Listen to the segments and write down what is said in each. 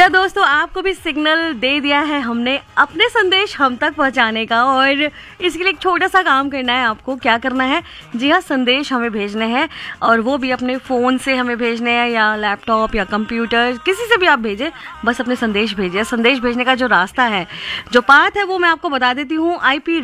क्या दोस्तों, आपको भी सिग्नल दे दिया है हमने अपने संदेश हम तक पहुंचाने का, और इसके लिए एक छोटा सा काम करना है। आपको क्या करना है? जी हाँ, संदेश हमें भेजने हैं, और वो भी अपने फ़ोन से हमें भेजने हैं, या लैपटॉप या कंप्यूटर, किसी से भी आप भेजें, बस अपने संदेश भेजिए। संदेश भेजने का जो रास्ता है, जो पाथ है, वो मैं आपको बता देती हूँ।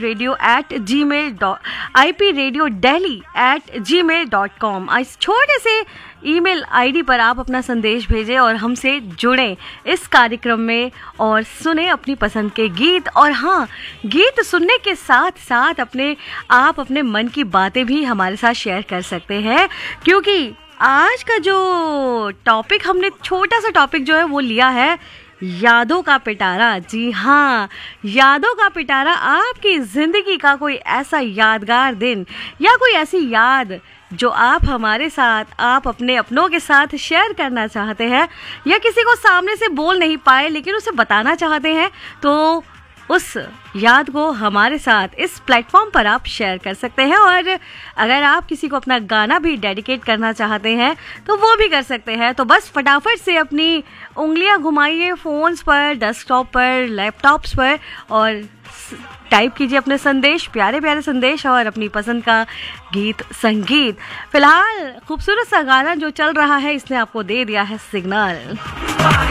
ipradio@gmail.com इस छोटे से ईमेल आईडी पर आप अपना संदेश भेजें और हमसे जुड़ें इस कार्यक्रम में, और सुने अपनी पसंद के गीत। और हाँ, गीत सुनने के साथ साथ आप अपने मन की बातें भी हमारे साथ शेयर कर सकते हैं, क्योंकि आज का जो टॉपिक हमने, छोटा सा टॉपिक जो है वो लिया है यादों का पिटारा। जी हाँ, यादों का पिटारा। आपकी ज़िंदगी का कोई ऐसा यादगार दिन या कोई ऐसी याद जो आप हमारे साथ, आप अपने अपनों के साथ शेयर करना चाहते हैं, या किसी को सामने से बोल नहीं पाए लेकिन उसे बताना चाहते हैं, तो उस याद को हमारे साथ इस प्लेटफॉर्म पर आप शेयर कर सकते हैं। और अगर आप किसी को अपना गाना भी डेडिकेट करना चाहते हैं तो वो भी कर सकते हैं। तो बस फटाफट से अपनी उंगलियां घुमाइए फ़ोन्स पर, डेस्कटॉप पर, लैपटॉप्स पर, और टाइप कीजिए अपने संदेश, प्यारे प्यारे संदेश, और अपनी पसंद का गीत संगीत। फिलहाल खूबसूरत सा गाना जो चल रहा है, इसने आपको दे दिया है सिग्नल।